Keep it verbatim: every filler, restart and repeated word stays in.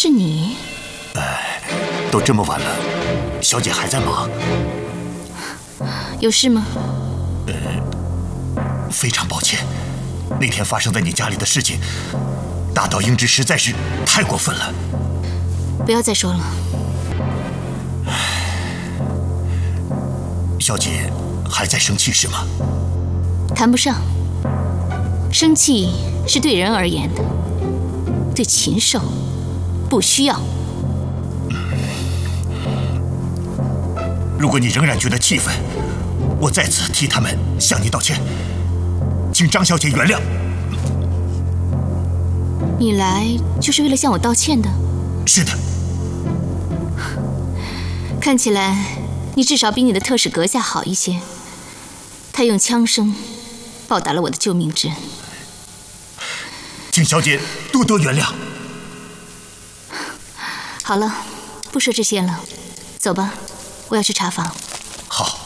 是你。 哎，都这么晚了，小姐还在忙？ 有事吗？ 呃，非常抱歉，那天发生在你家里的事情，大岛英之实在是太过分了。 不要再说了。 小姐还在生气是吗？ 谈不上。生气是对人而言的，对禽兽不需要。 如果你仍然觉得气愤，我在此替他们向你道歉，请张小姐原谅。 你来就是为了向我道歉的？ 是的。 看起来你至少比你的特使阁下好一些，他用枪声报答了我的救命之恩。 请小姐多多原谅。 好了，不说这些了，走吧，我要去查房。 好。